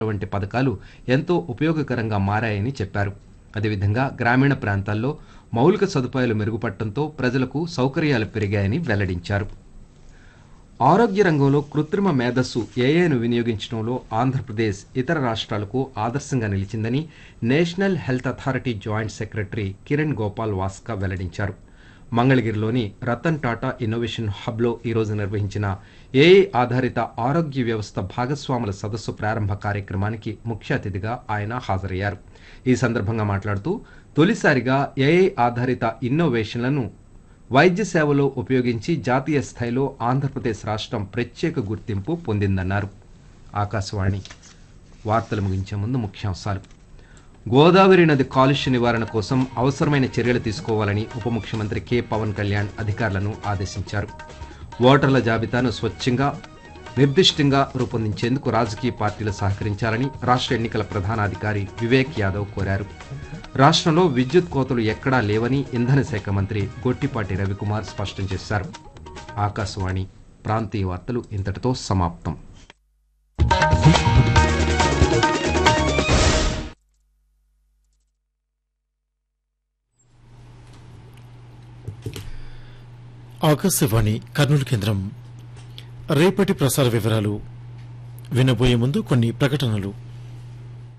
వంటి పథకాలు ఎంతో ఉపయోగకరంగా మారాయని చెప్పారు. అదేవిధంగా గ్రామీణ ప్రాంతాల్లో మౌలిక సదుపాయాలు మెరుగుపడటంతో ప్రజలకు సౌకర్యాలు పెరిగాయని వెల్లడించారు. ఆరోగ్య రంగంలో కృత్రిమ మేధస్సు ఏఐను వినియోగించడంలో ఆంధ్రప్రదేశ్ ఇతర రాష్ట్రాలకు ఆదర్శంగా నిలిచిందని national health authority joint secretary Kiran Gopal వాస్కా వెల్లడించారు. మంగళగిరిలోని రతన్ టాటా ఇన్నోవేషన్ హబ్లో ఈరోజు నిర్వహించిన ఏఐ ఆధారిత ఆరోగ్య వ్యవస్థ భాగస్వాముల సదస్సు ప్రారంభ కార్యక్రమానికి ముఖ్య అతిథిగా ఆయన హాజరయ్యారు. ఈ సందర్భంగా మాట్లాడుతూ తొలిసారిగా ఏఐ ఆధారిత ఇన్నోవేషన్లను వైద్య సేవలో ఉపయోగించి జాతీయ స్థాయిలో ఆంధ్రప్రదేశ్ రాష్ట్రం ప్రత్యేక గుర్తింపు పొందిందన్నారు. ఆకాశవాణి వార్తలు ముగించే ముందు ముఖ్యాంశాలు. గోదావరి నది కాలుష్య నివారణ కోసం అవసరమైన చర్యలు తీసుకోవాలని ఉప ముఖ్యమంత్రి కె పవన్ కళ్యాణ్ అధికారులను ఆదేశించారు. ఓటర్ల జాబితాను స్వచ్ఛంగా నిర్దిష్టంగా రూపొందించేందుకు రాజకీయ పార్టీలు సహకరించాలని రాష్ట్ర ఎన్నికల ప్రధానాధికారి వివేక్ యాదవ్ కోరారు. రాష్ట్రంలో విద్యుత్ కోతలు ఎక్కడా లేవని ఇంధన శాఖ మంత్రి గొట్టిపాటి రవికుమార్ స్పష్టం చేశారు. ఆకాశవాణి ప్రాంతీయ వార్తలు ఇంతటితో సమాప్తం. ఆకాశవాణి కర్నూలు కేంద్రం. రేపటి ప్రసార వివరాలు వినబోయే ముందు కొన్ని ప్రకటనలు.